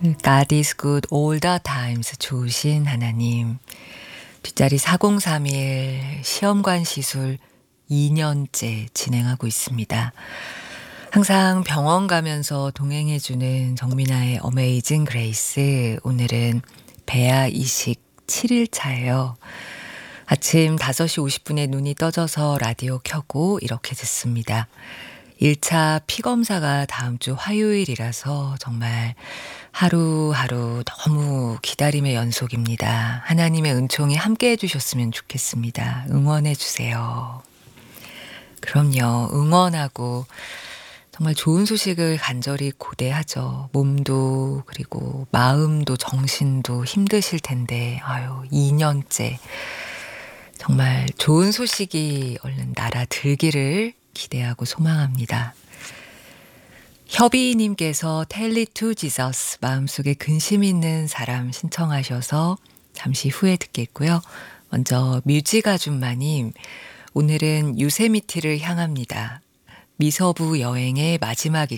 God is good all the times. 좋으신 하나님. 뒷자리 4031 시험관 시술 2년째 진행하고 있습니다. 항상 병원 가면서 동행해주는 정민아의 어메이징 그레이스. 오늘은 배아 이식 7일차예요. 아침 5시 50분에 눈이 떠져서 라디오 켜고 이렇게 듣습니다. 1차 피검사가 다음 주 화요일이라서 정말 하루하루 너무 기다림의 연속입니다. 하나님의 은총이 함께 해주셨으면 좋겠습니다. 응원해주세요. 그럼요. 응원하고 정말 좋은 소식을 간절히 고대하죠. 몸도 그리고 마음도 정신도 힘드실 텐데 2년째 정말 좋은 소식이 얼른 날아들기를 기대하고 소망합니다. 협의님께서 Tell it to Jesus 마음속에 근심 있는 사람 신청하셔서 잠시 후에 듣겠고요. 먼저 뮤직 아줌마님 오늘은 요세미티를 향합니다. 미서부 여행의 마지막